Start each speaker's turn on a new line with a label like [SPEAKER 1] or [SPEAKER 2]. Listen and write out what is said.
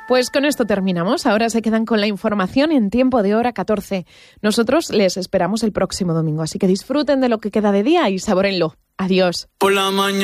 [SPEAKER 1] Pues con esto terminamos. Ahora se quedan con la información en tiempo de hora 14. Nosotros les esperamos el próximo domingo, así que disfruten de lo que queda de día y sabórenlo. Adiós. Por la mañana.